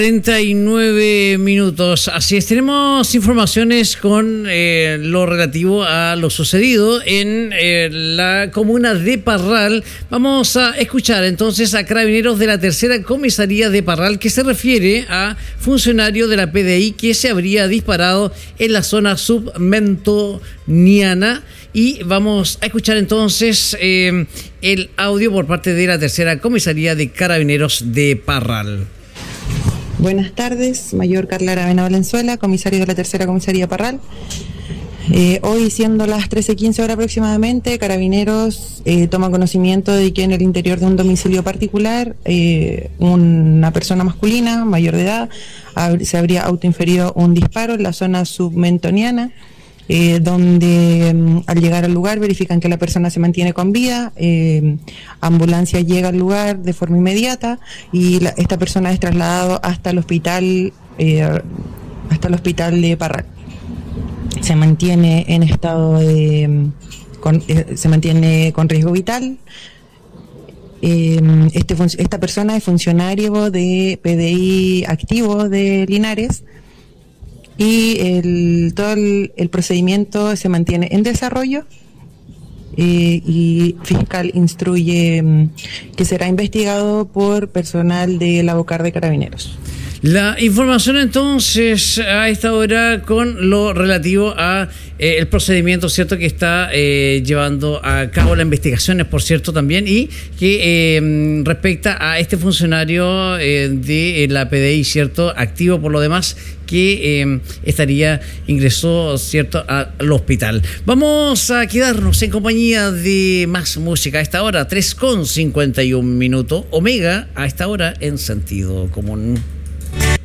39 minutos. Así es, tenemos informaciones con lo relativo a lo sucedido en la comuna de Parral. Vamos a escuchar entonces a carabineros de la tercera comisaría de Parral, que se refiere a funcionario de la PDI que se habría disparado en la zona submentoniana. Y vamos a escuchar entonces el audio por parte de la tercera comisaría de carabineros de Parral. Buenas tardes, Mayor Carla Aravena Valenzuela, comisario de la tercera comisaría Parral. Hoy, siendo las 13:15 horas aproximadamente, Carabineros toma conocimiento de que en el interior de un domicilio particular una persona masculina, mayor de edad, se habría autoinferido un disparo en la zona submentoniana, donde al llegar al lugar verifican que la persona se mantiene con vida. Ambulancia llega al lugar de forma inmediata y esta persona es trasladado hasta el hospital de Parral. Se mantiene en estado se mantiene con riesgo vital. Esta persona es funcionario de PDI activo de Linares. Y todo el procedimiento se mantiene en desarrollo y fiscal instruye que será investigado por personal de la Bocar de Carabineros. La información entonces a esta hora con lo relativo a el procedimiento, ¿cierto?, que está llevando a cabo las investigaciones, por cierto, también, y que respecta a este funcionario de la PDI, ¿cierto?, activo por lo demás, que ingresó, ¿cierto?, al hospital. Vamos a quedarnos en compañía de más música a esta hora, 3:51. Omega a esta hora en Sentido Común.